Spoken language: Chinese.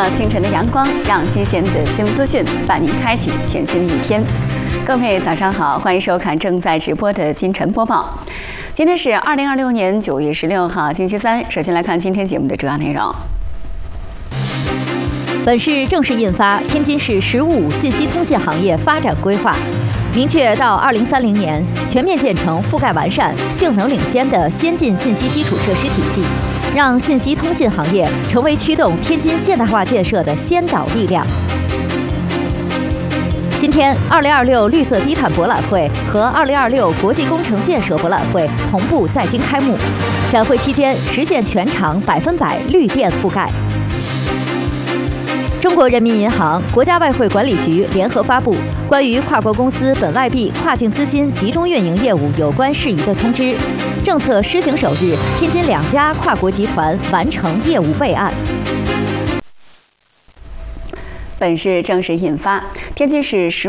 清晨的阳光，让新鲜的新闻资讯伴您开启全新的一天。各位早上好，欢迎收看正在直播的今晨播报。今天是2026年9月16号，星期三。首先来看今天节目的主要内容。 本市正式印发《天津市“十五五”信息通信行业发展规划》，明确到2030年全面建成覆盖完善、性能领先的先进信息基础设施体系，让信息通信行业成为驱动天津现代化建设的先导力量。今天，2026绿色低碳博览会和2026国际工程建设博览会同步在京开幕，展会期间实现全场100%绿电覆盖。中国人民银行、国家外汇管理局联合发布关于跨国公司本外币跨境资金集中运营业务有关事宜的通知，政策施行首日，天津2家跨国集团完成业务备案。 本市正式印发《天津市“15